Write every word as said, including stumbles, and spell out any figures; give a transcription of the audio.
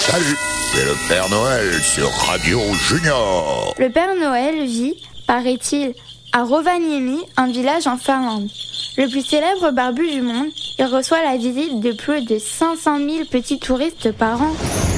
Salut, c'est le Père Noël sur Radio Junior. Le Père Noël vit, paraît-il, à Rovaniemi, un village en Finlande. Le plus célèbre barbu du monde, il reçoit la visite de plus de cinq cent mille petits touristes par an.